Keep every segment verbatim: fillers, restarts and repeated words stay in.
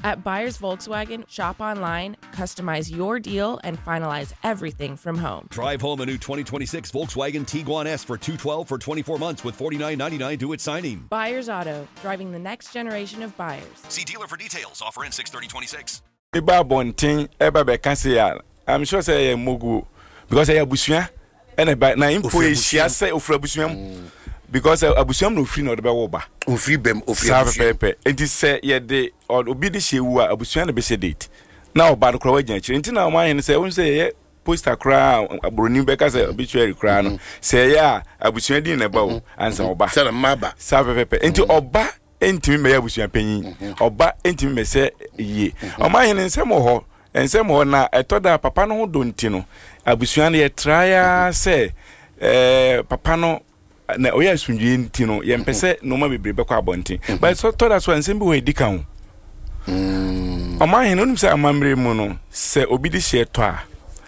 At Buyers Volkswagen, shop online, customize your deal, and finalize everything from home. Drive home a new twenty twenty-six Volkswagen Tiguan S for two hundred twelve dollars for twenty-four months with forty-nine ninety-nine due at signing. Buyers Auto, driving the next generation of buyers. See dealer for details. Offer in six thirty twenty-six. Eba bonting eba be can say I'm sure say mogu because I abusua and ba na impo ehia say ofra abusuam because abusuam no free no de be wo ba ofri bem ofri abusuam pepe enti say ye de obi de hyewu a abusua na be se date na oba no kra wa gyan chiri enti na ma hen say won say ye poster kra abroni be ka say obituary kra no say ya abusua din na ba o ansa oba say maba sa pepe enti oba enti me ya abusua panyin oba enti me say ye o ma hen nsem ho ensem ho na etoda papa no ho do nti no abusua na ye traya say eh papa no na oya sunjue nti no ye mpese no ma bebre be kwa abontin but so to that so nsem bi we dika ho mm o ma hen no say amamre mu no say obi di hye to a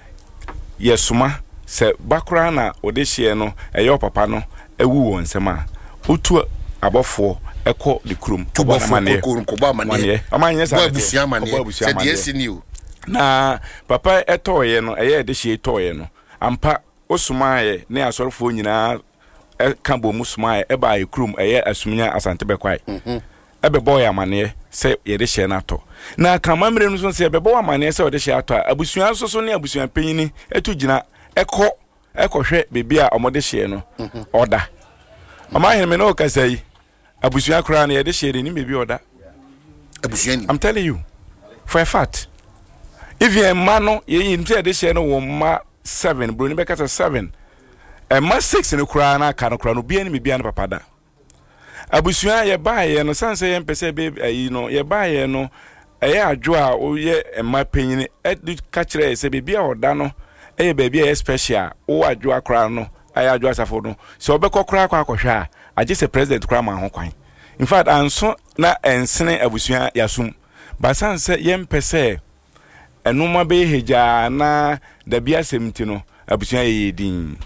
yesuma say bakura na ode hye no eyo papa no ewu won nsem a otu abofo ekọ de krum to ba mane ko ba mane amanye sa abusia mane say de senior na papa etoye no eye de hye toye no ampa osumaye ne asorfo nyina e kambo musmaye e ba ekrum eye asumnya asante bekwai mhm ebe boy amane se ye de hye na to na kamamre no so se ebe boy amane se o de hye ato abusua so so ne abusua panyini etu gina ekọ ekohwe bebia omode hye no oda mama hen me no kasai abusua kra na ye de hye ni bebi oda abusua ni I'm telling you for a fact if you man no ye yin de hye no wo ma seven bro ni be kasa seven e ma six ni kra na aka no kra no bia ni bia na papa da abusua ye baaye no sanse ye mpese be ayi no ye baaye no eye adwo a o ye e ma panyini e ka kire se bia oda no e be bia special o adwo akra no ayi adwo asafo no so obekọ kra akwa akohwa age se president kra ma ho kwan in fact anso na ensene abusua yasum ba sanse ye mpese enuma be heja na da bia semti no abusua ye din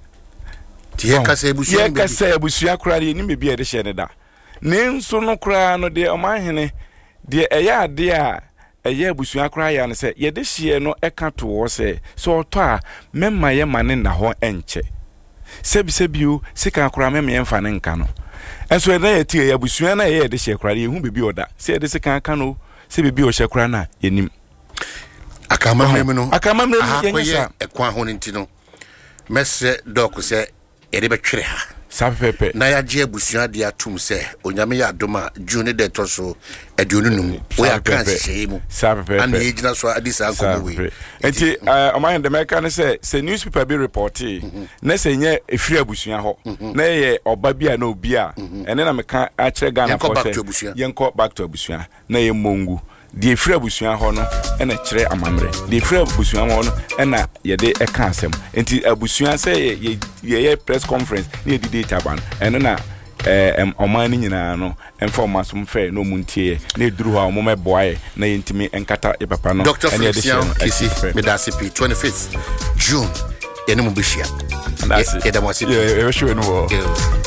tie kasa abusua ye kasa abusua kra ni me bia de hye ne da ne nso no kra no de omahene de eya ade a eya abusua kra ya ne se ye de hye no eka to wo se so to a memma ye mane na ho enche sebi sebiu sika kra memma ye mfa ne nka no enso na ye tie abusua na ye de hye kra ye hu bebi oda se ye de sika aka no se bebi o hye kra na yenim akamamre no akamamre no yensa ekwa ho nti no mesre dok se ere betwere ha sapepe na ya je abusua de atum se onyame ya adoma june de toso aduonunum we aka shemu sapepe and ejina so adisa akowe enti oman de meka ne se se newspaper be report na se nye efiri abusua ho na ye oba bia na obi a ene na meka a kire Ghana for se yenko back to abusua na ye mongu de efiri abusua ho no ena kire amamre de efiri abusua ho no ena ye de eka asem enti abusua se ye ye press conference na di data ban eno na eh oman ni nyina no information fair no muntie na eduru ha omo meboae na yentimi enkata e papa no ene de share kisi medasipi twenty-fifth June ene mu bishia and that's it. Yeah, yeah, yeah, yeah, sure no.